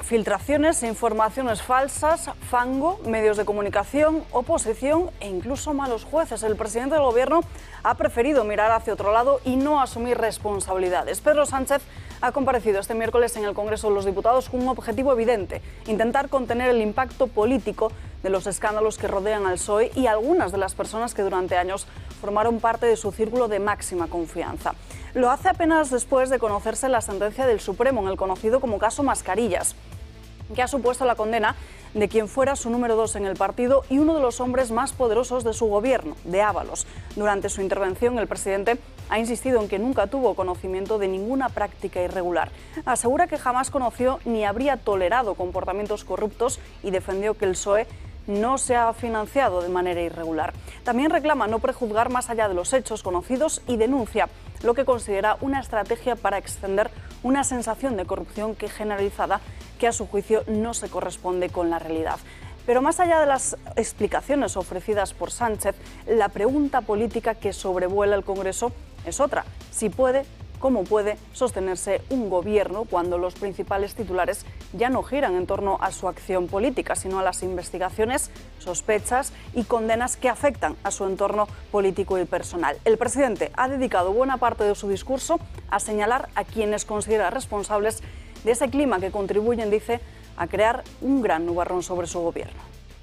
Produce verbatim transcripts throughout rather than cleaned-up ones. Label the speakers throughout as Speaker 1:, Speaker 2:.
Speaker 1: Filtraciones, informaciones falsas, fango, medios de comunicación, oposición e incluso malos jueces. El presidente del Gobierno ha preferido mirar hacia otro lado y no asumir responsabilidades. Pedro Sánchez ha comparecido este miércoles en el Congreso de los Diputados con un objetivo evidente: intentar contener el impacto político de los escándalos que rodean al P S O E y algunas de las personas que durante años formaron parte de su círculo de máxima confianza. Lo hace apenas después de conocerse la sentencia del Supremo en el conocido como caso Mascarillas, que ha supuesto la condena de quien fuera su número dos en el partido y uno de los hombres más poderosos de su gobierno, de Ábalos. Durante su intervención, el presidente ha insistido en que nunca tuvo conocimiento de ninguna práctica irregular. Asegura que jamás conoció ni habría tolerado comportamientos corruptos y defendió que el P S O E no se ha financiado de manera irregular. También reclama no prejuzgar más allá de los hechos conocidos y denuncia lo que considera una estrategia para extender una sensación de corrupción que generalizada que a su juicio no se corresponde con la realidad. Pero más allá de las explicaciones ofrecidas por Sánchez, la pregunta política que sobrevuela el Congreso es otra: si puede, cómo puede sostenerse un gobierno cuando los principales titulares ya no giran en torno a su acción política, sino a las investigaciones, sospechas y condenas que afectan a su entorno político y personal. El presidente ha dedicado buena parte de su discurso a señalar a quienes considera responsables de ese clima que contribuyen, dice, a crear un gran nubarrón sobre su gobierno.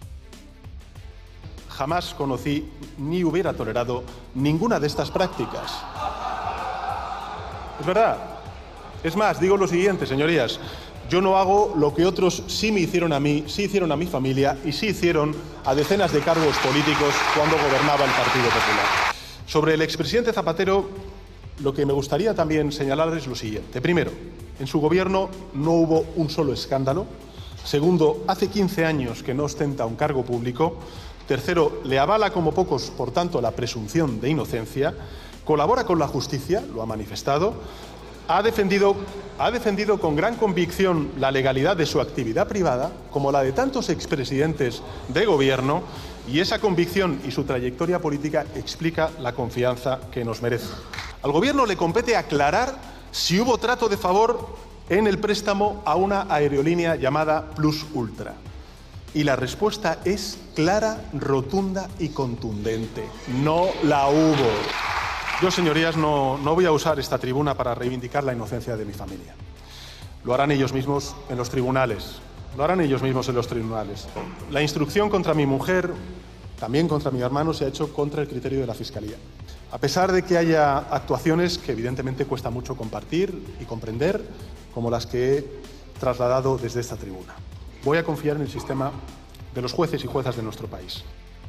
Speaker 2: Jamás conocí ni hubiera tolerado ninguna de estas prácticas. Es verdad. Es más, digo lo siguiente, señorías. Yo no hago lo que otros sí me hicieron a mí, sí hicieron a mi familia y sí hicieron a decenas de cargos políticos cuando gobernaba el Partido Popular. Sobre el expresidente Zapatero, lo que me gustaría también señalar es lo siguiente. Primero, en su gobierno no hubo un solo escándalo. Segundo, hace quince años que no ostenta un cargo público. Tercero, le avala como pocos, por tanto, la presunción de inocencia. Colabora con la justicia, lo ha manifestado. Ha defendido, ha defendido con gran convicción la legalidad de su actividad privada, como la de tantos expresidentes de gobierno, y esa convicción y su trayectoria política explica la confianza que nos merece. Al Gobierno le compete aclarar si hubo trato de favor en el préstamo a una aerolínea llamada Plus Ultra. Y la respuesta es clara, rotunda y contundente: no la hubo. Yo, señorías, no, no voy a usar esta tribuna para reivindicar la inocencia de mi familia. Lo harán ellos mismos en los tribunales. Lo harán ellos mismos en los tribunales. La instrucción contra mi mujer, también contra mi hermano, se ha hecho contra el criterio de la Fiscalía. A pesar de que haya actuaciones que evidentemente cuesta mucho compartir y comprender, como las que he trasladado desde esta tribuna. Voy a confiar en el sistema de los jueces y juezas de nuestro país.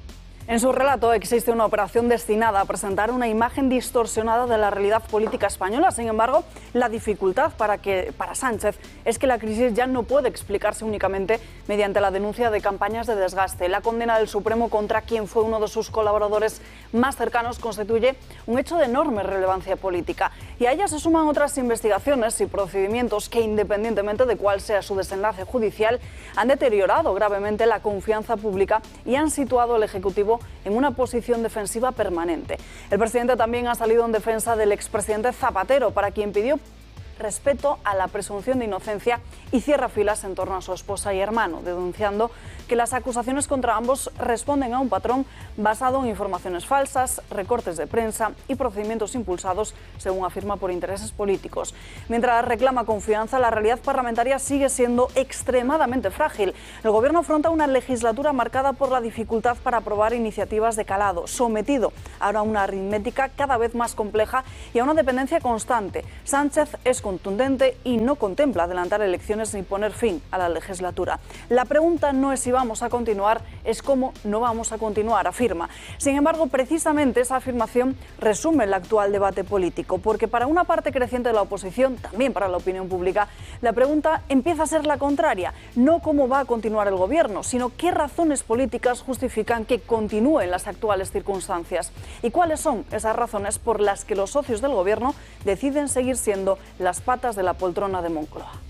Speaker 1: En su relato existe una operación destinada a presentar una imagen distorsionada de la realidad política española. Sin embargo, la dificultad para, que, para Sánchez es que la crisis ya no puede explicarse únicamente mediante la denuncia de campañas de desgaste. La condena del Supremo contra quien fue uno de sus colaboradores más cercanos constituye un hecho de enorme relevancia política. Y a ella se suman otras investigaciones y procedimientos que, independientemente de cuál sea su desenlace judicial, han deteriorado gravemente la confianza pública y han situado al Ejecutivo en una posición defensiva permanente. El presidente también ha salido en defensa del expresidente Zapatero, para quien pidió respeto a la presunción de inocencia y cierra filas en torno a su esposa y hermano, denunciando que las acusaciones contra ambos responden a un patrón basado en informaciones falsas, recortes de prensa y procedimientos impulsados, según afirma, por intereses políticos. Mientras reclama confianza, la realidad parlamentaria sigue siendo extremadamente frágil. El Gobierno afronta una legislatura marcada por la dificultad para aprobar iniciativas de calado, sometido ahora a una aritmética cada vez más compleja y a una dependencia constante. Sánchez es contundente y no contempla adelantar elecciones ni poner fin a la legislatura. La pregunta no es si vamos a continuar, es cómo no vamos a continuar, afirma. Sin embargo, precisamente esa afirmación resume el actual debate político, porque para una parte creciente de la oposición, también para la opinión pública, la pregunta empieza a ser la contraria: no cómo va a continuar el gobierno, sino qué razones políticas justifican que continúe en las actuales circunstancias y cuáles son esas razones por las que los socios del gobierno deciden seguir siendo las patas de la poltrona de Moncloa.